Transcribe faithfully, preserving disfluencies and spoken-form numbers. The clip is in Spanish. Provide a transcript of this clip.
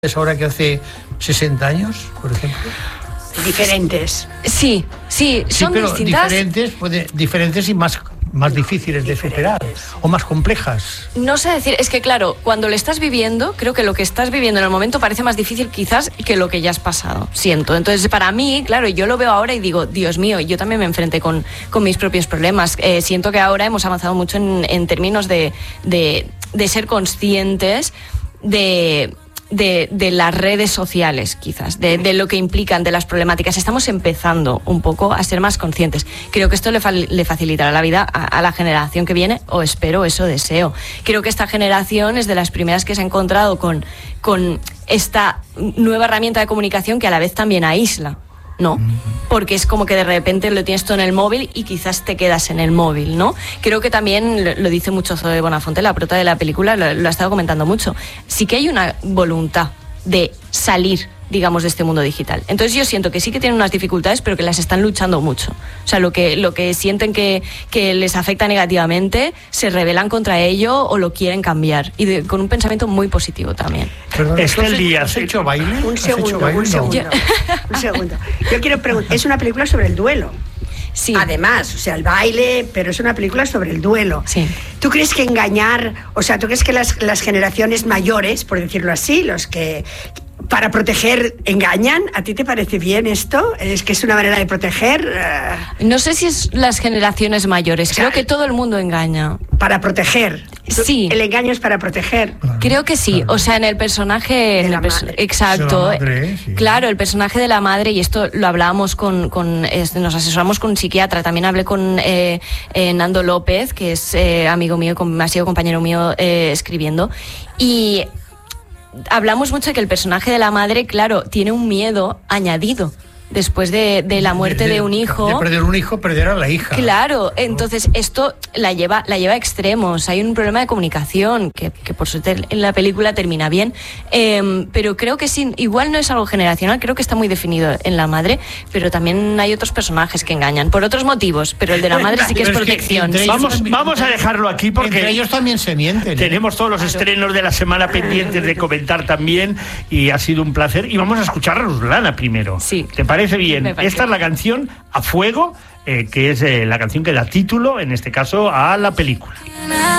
es ahora que hace sesenta años, por ejemplo. Diferentes. Sí, sí, son sí, pero distintas. Diferentes, puede, diferentes y más, más difíciles de superar, o más complejas. No sé decir, es que claro, cuando lo estás viviendo, creo que lo que estás viviendo en el momento parece más difícil quizás que lo que ya has pasado, siento. Entonces, para mí, claro, yo lo veo ahora y digo, Dios mío, yo también me enfrenté con, con mis propios problemas. Eh, siento que ahora hemos avanzado mucho en, en términos de, de, de ser conscientes de... De, de las redes sociales, quizás, de, de lo que implican, de las problemáticas. Estamos empezando un poco a ser más conscientes. Creo que esto le, fa le facilitará la vida a, a la generación que viene, o espero, eso deseo. Creo que esta generación es de las primeras que se ha encontrado con, con esta nueva herramienta de comunicación que a la vez también aísla, ¿no? Porque es como que de repente lo tienes todo en el móvil y quizás te quedas en el móvil, ¿no? Creo que también lo, lo dice mucho Zoe Bonafonte, la prota de la película, lo, lo ha estado comentando mucho. Sí que hay una voluntad de salir, digamos, de este mundo digital. Entonces yo siento que sí que tienen unas dificultades, pero que las están luchando mucho. O sea, lo que, lo que sienten que, que les afecta negativamente, se rebelan contra ello o lo quieren cambiar. Y de, con un pensamiento muy positivo también. Perdón, Estel Díaz, ¿has hecho baile? Un ¿Has segundo, hecho baile? un segundo. Yo- Un segundo. Yo quiero preguntar, es una película sobre el duelo. Sí. Además, o sea, el baile, pero es una película sobre el duelo. Sí. ¿Tú crees que engañar, o sea, tú crees que las, las generaciones mayores, por decirlo así, los que para proteger engañan? ¿A ti te parece bien esto? ¿Es que es una manera de proteger? Uh, No sé si es las generaciones mayores, O sea, creo que todo el mundo engaña. para proteger. Tú- Sí. El engaño es para proteger. Creo que sí, o sea, en el personaje... en la el perso- madre. Exacto. De la madre, sí. Claro, el personaje de la madre, y esto lo hablábamos con... con este, nos asesoramos con un psiquiatra, también hablé con eh, eh, Nando López, que es eh, amigo mío, com- ha sido compañero mío eh, escribiendo, y hablamos mucho de que el personaje de la madre, claro, tiene un miedo añadido después de, de la muerte de, un hijo. De perder un hijo, perder a la hija. Claro, entonces esto la lleva, la lleva a extremos. Hay un problema de comunicación que, que por suerte en la película termina bien, eh, pero creo que sí, igual no es algo generacional, creo que está muy definido en la madre, pero también hay otros personajes que engañan por otros motivos, pero el de la madre sí que es Pero es que protección. entre Sí. ellos Vamos, también- vamos a dejarlo aquí porque Entre ellos también se mienten. ¿eh? tenemos todos los estrenos de la semana pendientes de comentar también, y ha sido un placer. Y vamos a escuchar a Ruslana primero. Sí. ¿Te parece bien? Me parece Esta es la canción A Fuego, eh, que es eh, la canción que da título, en este caso, a la película.